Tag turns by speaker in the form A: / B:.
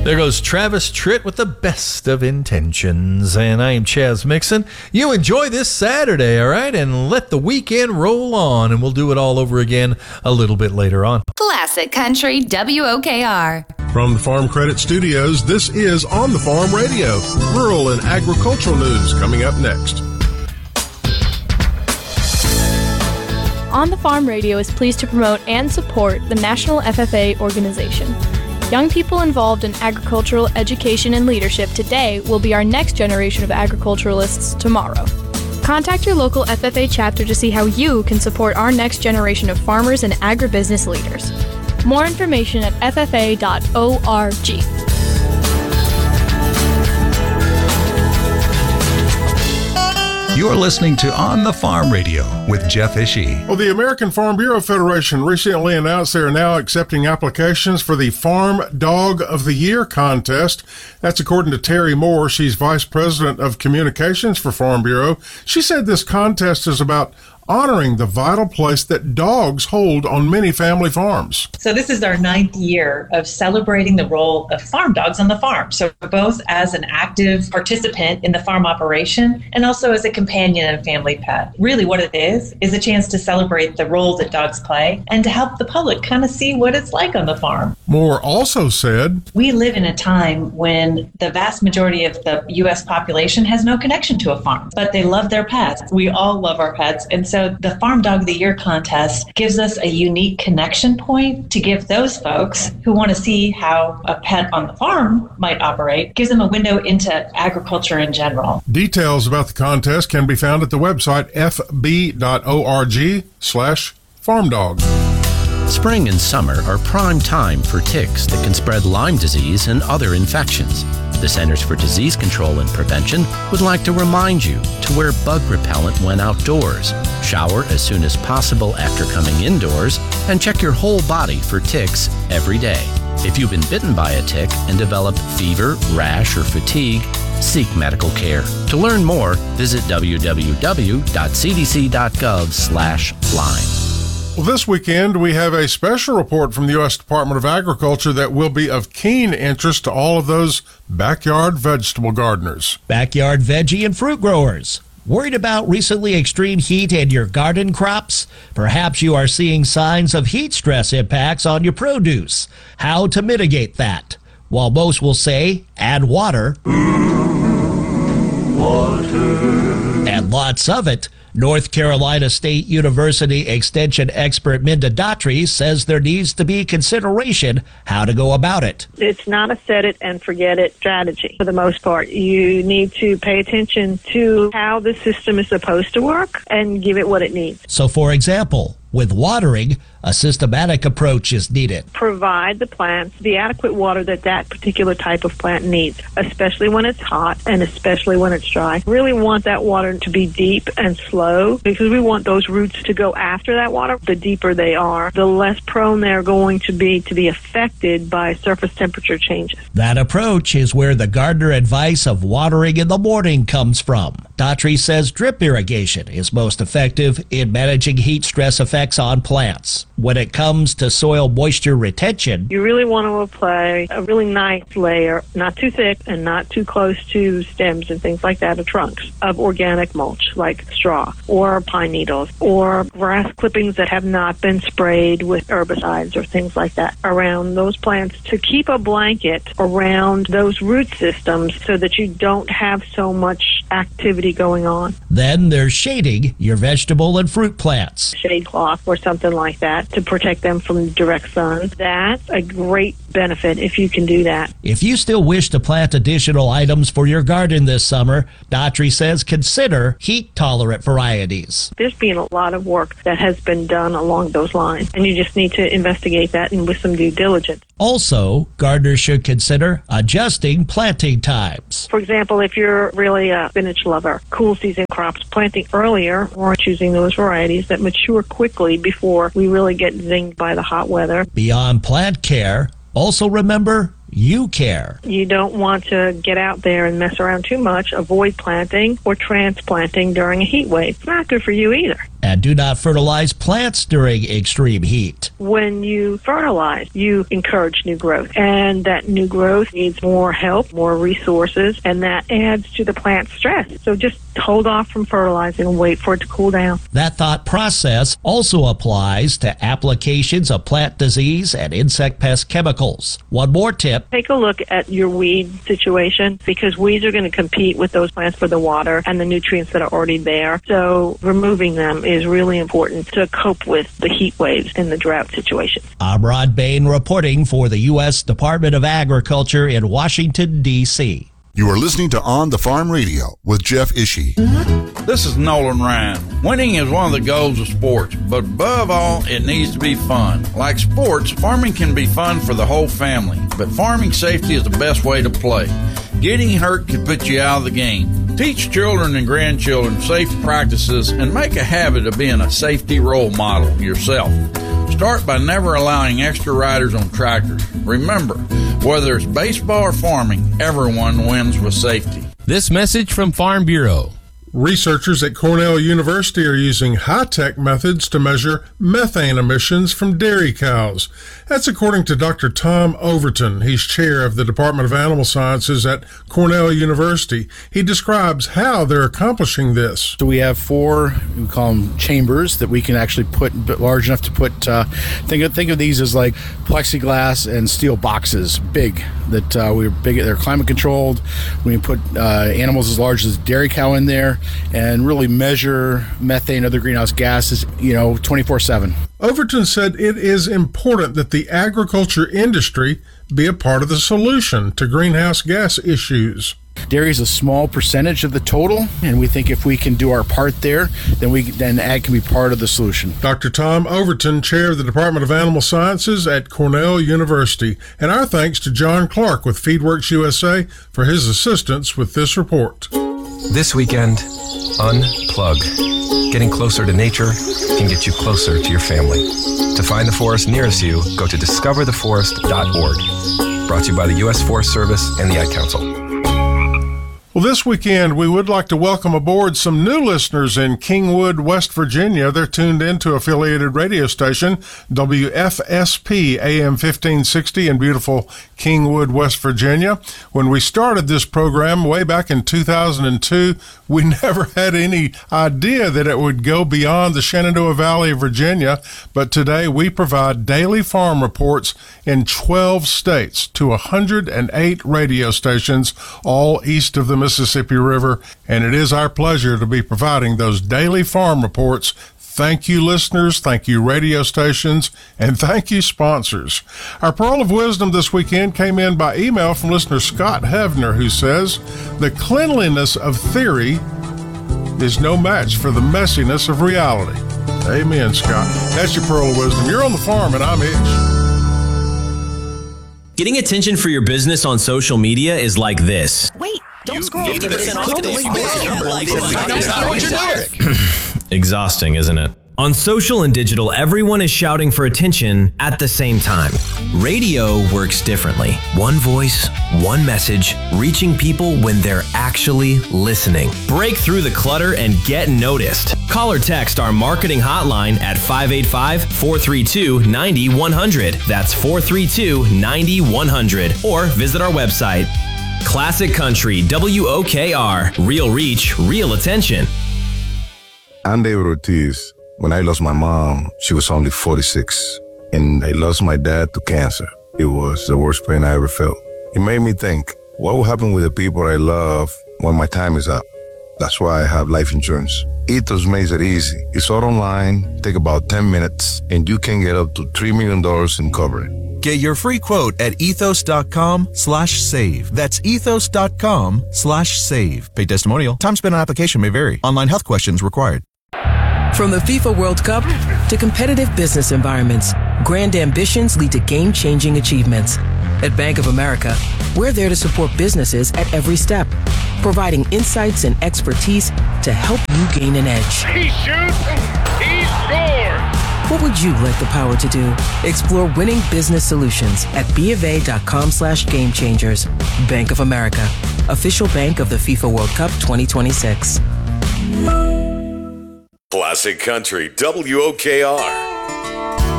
A: There goes Travis Tritt with the best of intentions. And I am Chaz Mixon. You enjoy this Saturday, all right? And let the weekend roll on. And we'll do it all over again a little bit later on.
B: Classic Country WOKR.
C: From the Farm Credit Studios, this is On the Farm Radio. Rural and agricultural news coming up next.
D: On the Farm Radio is pleased to promote and support the National FFA organization. Young people involved in agricultural education and leadership today will be our next generation of agriculturalists tomorrow. Contact your local FFA chapter to see how you can support our next generation of farmers and agribusiness leaders. More information at ffa.org.
E: You're listening to On the Farm Radio with Jeff Ishii.
C: Well, the American Farm Bureau Federation recently announced they are now accepting applications for the Farm Dog of the Year contest. That's according to Terry Moore. She's Vice President of Communications for Farm Bureau. She said this contest is about honoring the vital place that dogs hold on many family farms.
F: So this is our 9th year of celebrating the role of farm dogs on the farm. So both as an active participant in the farm operation and also as a companion and family pet. Really what it is a chance to celebrate the role that dogs play and to help the public kind of see what it's like on the farm.
C: Moore also said,
F: we live in a time when the vast majority of the U.S. population has no connection to a farm, but they love their pets. We all love our pets. And so the Farm Dog of the Year contest gives us a unique connection point to give those folks who want to see how a pet on the farm might operate, gives them a window into agriculture in general.
C: Details about the contest can be found at the website fb.org/farmdog.
G: Spring and summer are prime time for ticks that can spread Lyme disease and other infections. The Centers for Disease Control and Prevention would like to remind you to wear bug repellent when outdoors, shower as soon as possible after coming indoors, and check your whole body for ticks every day. If you've been bitten by a tick and developed fever, rash, or fatigue, seek medical care. To learn more, visit www.cdc.gov/Lyme.
C: Well, this weekend, we have a special report from the U.S. Department of Agriculture that will be of keen interest to all of those backyard vegetable gardeners.
H: Backyard veggie and fruit growers. Worried about recently extreme heat in your garden crops? Perhaps you are seeing signs of heat stress impacts on your produce. How to mitigate that? While most will say, add water. And lots of it. North Carolina State University Extension expert Minda Daughtry says there needs to be consideration how to go about it.
I: It's not a set it and forget it strategy for the most part. You need to pay attention to how the system is supposed to work and give it what it needs.
H: So, for example, with watering, a systematic approach is needed.
I: Provide the plants the adequate water that particular type of plant needs, especially when it's hot and especially when it's dry. Really want that water to be deep and slow because we want those roots to go after that water. The deeper they are, the less prone they're going to be affected by surface temperature changes.
H: That approach is where the gardener advice of watering in the morning comes from. Daughtry says drip irrigation is most effective in managing heat stress effects on plants. When it comes to soil moisture retention,
I: you really want to apply a really nice layer, not too thick and not too close to stems and things like that, or trunks, of organic mulch like straw or pine needles or grass clippings that have not been sprayed with herbicides or things like that around those plants to keep a blanket around those root systems so that you don't have so much activity going on.
H: Then there's shading your vegetable and fruit plants.
I: Shade cloth or something like that to protect them from direct sun. That's a great benefit if you can do that.
H: If you still wish to plant additional items for your garden this summer, Daughtry says consider heat-tolerant varieties.
I: There's been a lot of work that has been done along those lines, and you just need to investigate that and with some due diligence.
H: Also, gardeners should consider adjusting planting times.
I: For example, if you're really a spinach lover, cool season crops, planting earlier or choosing those varieties that mature quickly before we really get zinged by the hot weather.
H: Beyond plant care, also remember you care.
I: You don't want to get out there and mess around too much. Avoid planting or transplanting during a heat wave. It's not good for you either.
H: And do not fertilize plants during extreme heat.
I: When you fertilize, you encourage new growth, and that new growth needs more help, more resources, and that adds to the plant's stress. So just hold off from fertilizing and wait for it to cool down.
H: That thought process also applies to applications of plant disease and insect pest chemicals. One more tip.
I: Take a look at your weed situation, because weeds are going to compete with those plants for the water and the nutrients that are already there. So removing them is really important to cope with the heat waves and the drought situation.
H: I'm Rod Bain reporting for the U.S. Department of Agriculture in Washington, D.C.
J: You are listening to On the Farm Radio with Jeff Ishii.
K: This is Nolan Ryan. Winning is one of the goals of sports, but above all, it needs to be fun. Like sports, farming can be fun for the whole family, but farming safety is the best way to play. Getting hurt could put you out of the game. Teach children and grandchildren safe practices and make a habit of being a safety role model yourself. Start by never allowing extra riders on tractors. Remember, whether it's baseball or farming, everyone wins with safety.
L: This message from Farm Bureau.
C: Researchers at Cornell University are using high-tech methods to measure methane emissions from dairy cows. That's according to Dr. Tom Overton. He's chair of the Department of Animal Sciences at Cornell University. He describes how they're accomplishing this.
M: So we have 4, we call them chambers, that we can actually put large enough to put, think of these as like plexiglass and steel boxes, big, that we're big, they're climate controlled. We can put animals as large as a dairy cow in there and really measure methane, other greenhouse gases, 24/7.
C: Overton said it is important that the agriculture industry be a part of the solution to greenhouse gas issues.
M: Dairy is a small percentage of the total, and we think if we can do our part there, then ag can be part of the solution.
C: Dr. Tom Overton, chair of the Department of Animal Sciences at Cornell University. And our thanks to John Clark with FeedWorks USA for his assistance with this report.
N: This weekend, unplug. Getting closer to nature can get you closer to your family. To find the forest nearest you, go to discovertheforest.org. Brought to you by the U.S. Forest Service and the Ad Council.
C: Well, this weekend, we would like to welcome aboard some new listeners in Kingwood, West Virginia. They're tuned into affiliated radio station, WFSP AM 1560 in beautiful Kingwood, West Virginia. When we started this program way back in 2002, we never had any idea that it would go beyond the Shenandoah Valley of Virginia, but today we provide daily farm reports in 12 states to 108 radio stations, all east of the Mississippi River, and it is our pleasure to be providing those daily farm reports. Thank you, listeners. Thank you, radio stations, and thank you, sponsors. Our Pearl of Wisdom this weekend came in by email from listener Scott Hevner, who says, "The cleanliness of theory is no match for the messiness of reality." Amen, Scott. That's your Pearl of Wisdom. You're on the farm, and I'm Hitch.
O: Getting attention for your business on social media is like this.
P: Wait, don't scroll.
O: Exhausting, isn't it? On social and digital, everyone is shouting for attention at the same time. Radio works differently. One voice, one message, reaching people when they're actually listening. Break through the clutter and get noticed. Call or text our marketing hotline at 585-432-9100. That's 432-9100. Or visit our website. Classic Country, WOKR, real reach, real attention.
Q: I'm David Ortiz. When I lost my mom, she was only 46, and I lost my dad to cancer. It was the worst pain I ever felt. It made me think, what will happen with the people I love when my time is up? That's why I have life insurance. Ethos makes it easy. It's all online, take about 10 minutes, and you can get up to $3 million in coverage.
R: Get your free quote at ethos.com/save. That's ethos.com/save. Paid testimonial. Time spent on application may vary. Online health questions required.
S: From the FIFA World Cup to competitive business environments, grand ambitions lead to game-changing achievements. At Bank of America, we're there to support businesses at every step, providing insights and expertise to help you gain an edge.
T: He shoots, he scores!
S: What would you like the power to do? Explore winning business solutions at BofA.com/gamechangers. Bank of America, official bank of the FIFA World Cup 2026.
P: Classic Country WOKR.